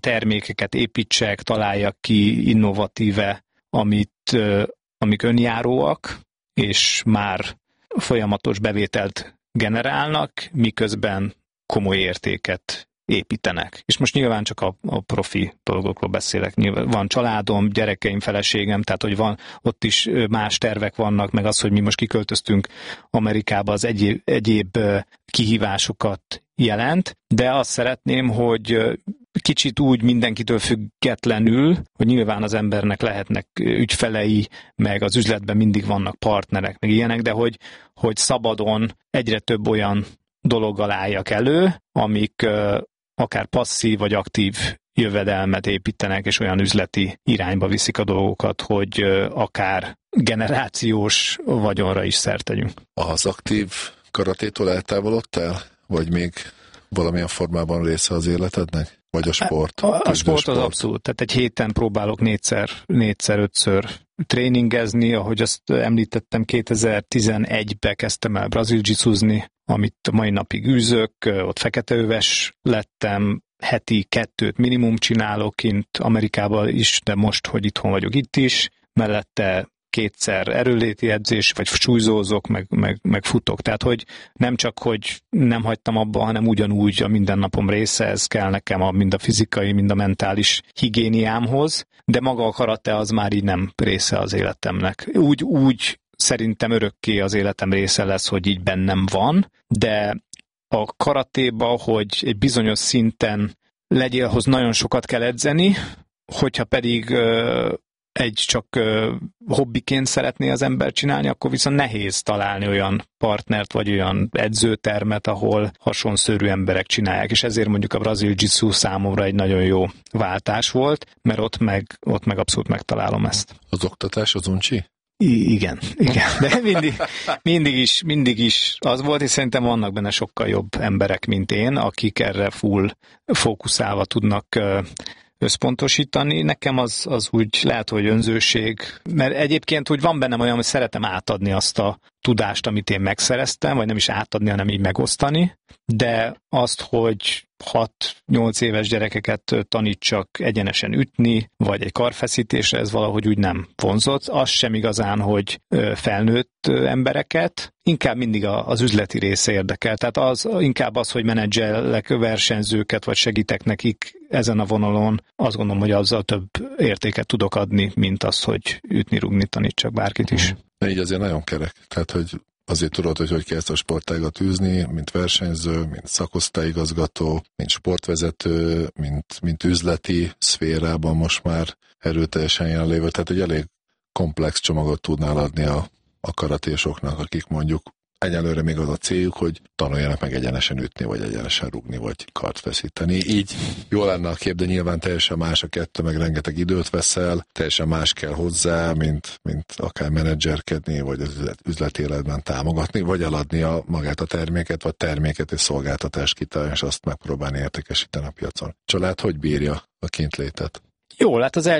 termékeket építsek, találjak ki innovatíve, amik önjáróak, és már folyamatos bevételt generálnak, miközben komoly értéket építenek. És most nyilván csak a profi dolgokról beszélek. Nyilván van családom, gyerekeim, feleségem, tehát hogy van, ott is más tervek vannak, meg az, hogy mi most kiköltöztünk Amerikába, az egyéb kihívásokat jelent, de azt szeretném, hogy kicsit úgy mindenkitől függetlenül, hogy nyilván az embernek lehetnek ügyfelei, meg az üzletben mindig vannak partnerek, meg ilyenek, de hogy szabadon egyre több olyan dologgal álljak elő, amik akár passzív vagy aktív jövedelmet építenek, és olyan üzleti irányba viszik a dolgokat, hogy akár generációs vagyonra is szert tegyünk. Az aktív karatétól eltávolodtál? Vagy még valamilyen formában része az életednek? Vagy a sport? A sport az abszolút. Tehát egy héten próbálok négyszer-ötször tréningezni, ahogy azt említettem, 2011-ben kezdtem el brazil jiu-jitsuzni, amit a mai napig űzök, ott feketeöves lettem, heti 2 minimum csinálok kint Amerikában is, de most, hogy itthon vagyok itt is, mellette 2 erőléti edzés, vagy súlyzózok, meg futok. Tehát, hogy nem csak, hogy nem hagytam abba, hanem ugyanúgy a mindennapom része, ez kell nekem mind a fizikai, mind a mentális higiéniámhoz, de maga a karate az már így nem része az életemnek. Úgy szerintem örökké az életem része lesz, hogy így bennem van, de a karatéba, hogy egy bizonyos szinten legyél, ahhoz nagyon sokat kell edzeni, hogyha pedig csak hobbiként szeretné az ember csinálni, akkor viszont nehéz találni olyan partnert, vagy olyan edzőtermet, ahol hasonszörű emberek csinálják, és ezért mondjuk a brazil jiu-jitsu számomra egy nagyon jó váltás volt, mert ott meg abszolút megtalálom ezt. Az oktatás az uncsi? Igen, de mindig is az volt, és szerintem vannak benne sokkal jobb emberek, mint én, akik erre full fókuszálva tudnak összpontosítani. Nekem az úgy lehet, hogy önzőség, mert egyébként úgy van bennem olyan, hogy szeretem átadni azt a tudást, amit én megszereztem, vagy nem is átadni, hanem így megosztani, de azt, hogy 6-8 éves gyerekeket tanítsak egyenesen ütni, vagy egy karfeszítésre, ez valahogy úgy nem vonzott. Az sem igazán, hogy felnőtt embereket, inkább mindig az üzleti része érdekel. Tehát inkább az, hogy menedzselek versenyzőket, vagy segítek nekik ezen a vonalon, azt gondolom, hogy azzal több értéket tudok adni, mint az, hogy ütni-rugni tanítsak bárkit is. De így azért nagyon kerek. Tehát, hogy azért tudod, hogy kell ezt a sportágat űzni, mint versenyző, mint szakosztályigazgató, mint sportvezető, mint üzleti szférában most már erőteljesen jelenlévő. Tehát egy elég komplex csomagot tudnál adni a karatésoknak, akik mondjuk egyelőre még az a céljuk, hogy tanuljanak meg egyenesen ütni, vagy egyenesen rugni, vagy kart feszíteni. Így jó lenne a kép, de nyilván teljesen más a kettő, meg rengeteg időt veszel, teljesen más kell hozzá, mint akár menedzserkedni, vagy az üzletéletben támogatni, vagy eladni magát a terméket, vagy terméket és szolgáltatást kitalálni, és azt megpróbálni értékesíteni a piacon. Család hogy bírja a kintlétet? Jó, hát az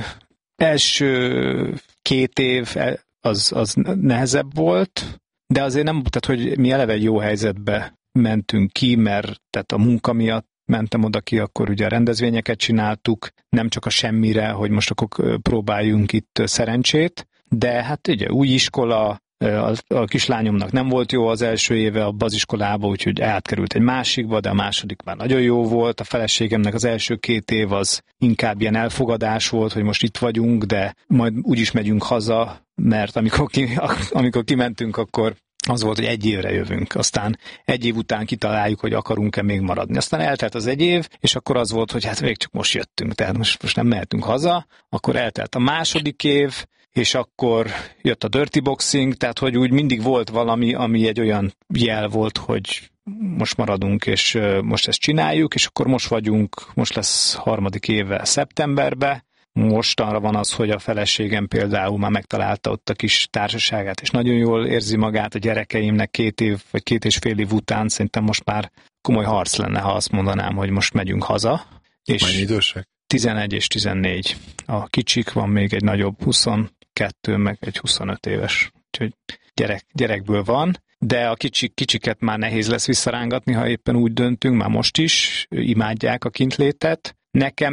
első 2 év az nehezebb volt, de azért nem, tehát, hogy mi eleve egy jó helyzetbe mentünk ki, mert tehát a munka miatt mentem oda ki, akkor ugye a rendezvényeket csináltuk, nem csak a semmire, hogy most akkor próbáljunk itt szerencsét, de hát ugye új iskola, a kislányomnak nem volt jó az első éve abban az iskolába, úgyhogy átkerült egy másikba, de a második már nagyon jó volt. A feleségemnek az első 2 év az inkább ilyen elfogadás volt, hogy most itt vagyunk, de majd úgyis megyünk haza, mert amikor kimentünk, akkor az volt, hogy 1 évre jövünk, aztán 1 év után kitaláljuk, hogy akarunk-e még maradni. Aztán eltelt az 1 év, és akkor az volt, hogy hát még csak most jöttünk, tehát most nem mehetünk haza, akkor eltelt a második év, és akkor jött a dirty boxing, tehát hogy úgy mindig volt valami, ami egy olyan jel volt, hogy most maradunk, és most ezt csináljuk, és akkor most lesz 3. éve szeptemberben. Mostanra van az, hogy a feleségem például már megtalálta ott a kis társaságát, és nagyon jól érzi magát. A gyerekeimnek 2 év, vagy 2,5 év után szerintem most már komoly harc lenne, ha azt mondanám, hogy most megyünk haza. Mennyi idősek? 11 és 14. A kicsik, van még egy nagyobb, 22, meg egy 25 éves. Úgyhogy gyerekből van. De a kicsiket már nehéz lesz visszarángatni, ha éppen úgy döntünk, már most is imádják a kintlétet. Nekem